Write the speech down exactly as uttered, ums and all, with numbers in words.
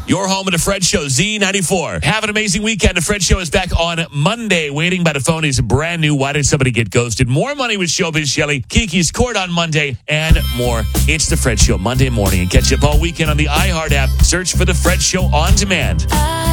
Your home of the Fred Show, Z ninety-four. Have an amazing weekend. The Fred Show is back on Monday. Waiting by the phone is brand new. Why did somebody get ghosted? More money with Showbiz Shelley. Kiki's Court on Monday and more. It's the Fred Show Monday morning. And catch up all weekend on the iHeart app. Search for the Fred Show on demand.